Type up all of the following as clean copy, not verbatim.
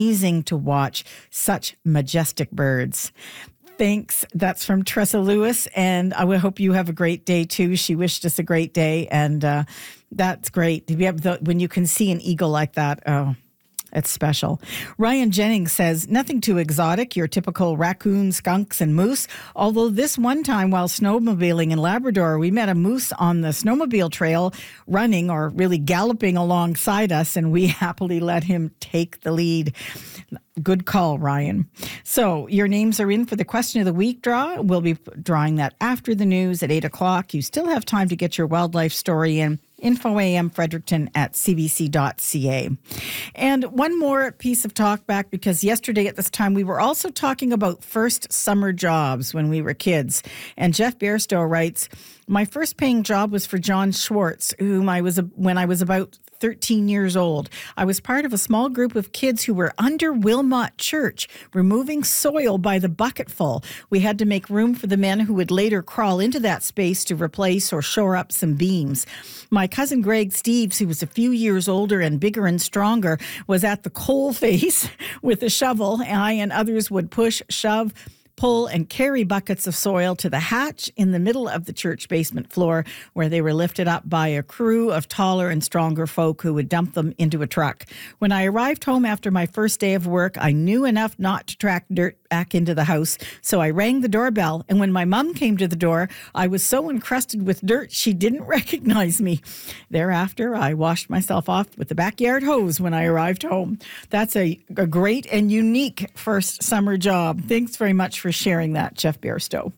amazing to watch such majestic birds. Thanks. That's from Tressa Lewis, and I hope you have a great day too. She wished us a great day, and that's great. When you can see an eagle like that, oh, it's special. Ryan Jennings says, nothing too exotic, your typical raccoon, skunks, and moose. Although this one time while snowmobiling in Labrador, we met a moose on the snowmobile trail running or really galloping alongside us, and we happily let him take the lead. Good call, Ryan. So your names are in for the question of the week draw. We'll be drawing that after the news at 8 o'clock. You still have time to get your wildlife story in. InfoAMFredericton@cbc.ca. And one more piece of talk back, because yesterday at this time we were also talking about first summer jobs when we were kids. And Jeff Bairstow writes, my first paying job was for John Schwartz, when I was about 13 years old. I was part of a small group of kids who were under Wilmot Church, removing soil by the bucketful. We had to make room for the men who would later crawl into that space to replace or shore up some beams. My cousin Greg Steves, who was a few years older and bigger and stronger, was at the coal face with a shovel. I and others would push, shove, pull and carry buckets of soil to the hatch in the middle of the church basement floor, where they were lifted up by a crew of taller and stronger folk who would dump them into a truck. When I arrived home after my first day of work, I knew enough not to track dirt back into the house, so I rang the doorbell, and when my mom came to the door, I was so encrusted with dirt she didn't recognize me. Thereafter, I washed myself off with the backyard hose when I arrived home. That's a great and unique first summer job. Thanks very much for sharing that, Jeff Bairstow.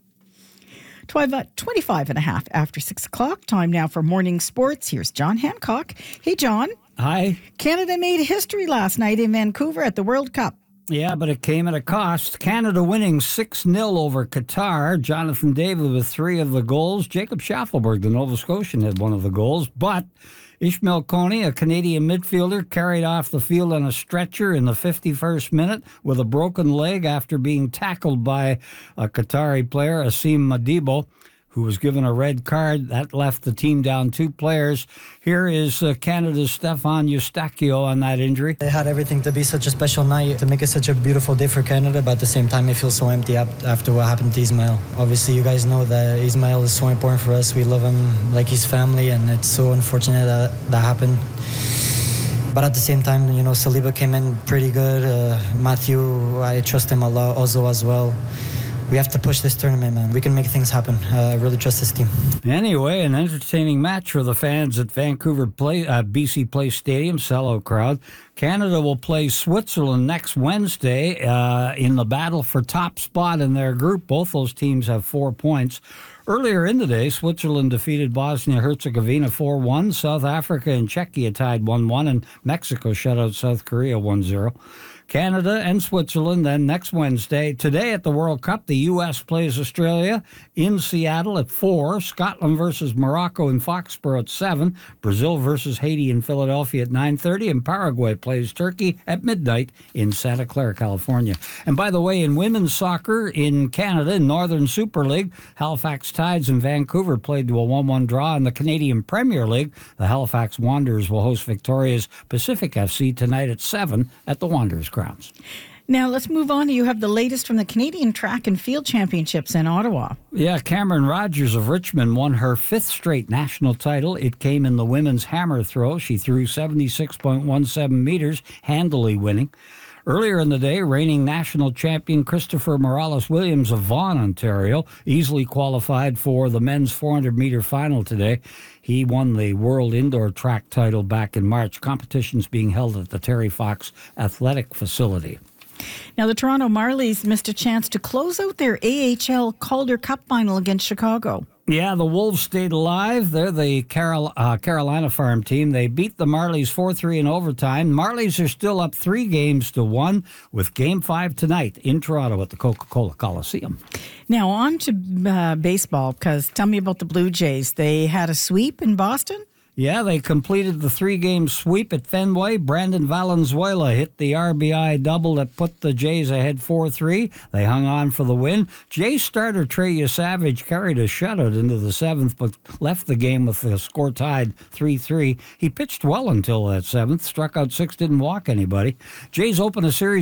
25 and a half after 6 o'clock. Time now for morning sports. Here's John Hancock. Hey, John. Hi. Canada made history last night in Vancouver at the World Cup. Yeah, but it came at a cost. Canada winning 6-0 over Qatar. Jonathan David with 3 of the goals. Jacob Schaffelberg, the Nova Scotian, had 1 of the goals. But Ishmael Coney, a Canadian midfielder, carried off the field on a stretcher in the 51st minute with a broken leg after being tackled by a Qatari player, Asim Madibo, who was given a red card. That left the team down 2 players. Here is Canada's Stefan Eustachio on that injury. It had everything to be such a special night, to make it such a beautiful day for Canada, but at the same time it feels so empty after what happened to Ismail. Obviously, you guys know that Ismail is so important for us. We love him like his family, and it's so unfortunate that happened. But at the same time, Saliba came in pretty good. Matthew, I trust him a lot. Ozo as well. We have to push this tournament, man. We can make things happen. I really trust this team. Anyway, an entertaining match for the fans at Vancouver BC Place Stadium, sellout crowd. Canada will play Switzerland next Wednesday in the battle for top spot in their group. Both those teams have 4 points. Earlier in the day, Switzerland defeated Bosnia-Herzegovina 4-1. South Africa and Czechia tied 1-1, and Mexico shut out South Korea 1-0. Canada and Switzerland then next Wednesday. Today at the World Cup, the U.S. plays Australia in Seattle at 4. Scotland versus Morocco in Foxborough at 7. Brazil versus Haiti in Philadelphia at 9:30. And Paraguay plays Turkey at midnight in Santa Clara, California. And by the way, in women's soccer in Canada, in Northern Super League, Halifax Tides and Vancouver played to a 1-1 draw. In the Canadian Premier League, the Halifax Wanderers will host Victoria's Pacific FC tonight at 7 at the Wanderers grounds. Now, let's move on. You have the latest from the Canadian Track and Field Championships in Ottawa. Yeah, Cameron Rogers of Richmond won her 5th straight national title. It came in the women's hammer throw. She threw 76.17 meters, handily winning. Earlier in the day, reigning national champion Christopher Morales-Williams of Vaughan, Ontario, easily qualified for the men's 400-meter final today. He won the World Indoor Track title back in March. Competitions being held at the Terry Fox Athletic Facility. Now, the Toronto Marlies missed a chance to close out their AHL Calder Cup final against Chicago. Yeah, the Wolves stayed alive. They're the Carolina Farm team. They beat the Marlies 4-3 in overtime. Marlies are still up 3-1 with Game 5 tonight in Toronto at the Coca-Cola Coliseum. Now, on to baseball, because tell me about the Blue Jays. They had a sweep in Boston? Yeah, they completed the 3-game sweep at Fenway. Brandon Valenzuela hit the RBI double that put the Jays ahead 4-3. They hung on for the win. Jays starter Trey Savage carried a shutout into the 7th, but left the game with the score tied 3-3. He pitched well until that 7th, struck out 6, didn't walk anybody. Jays open a series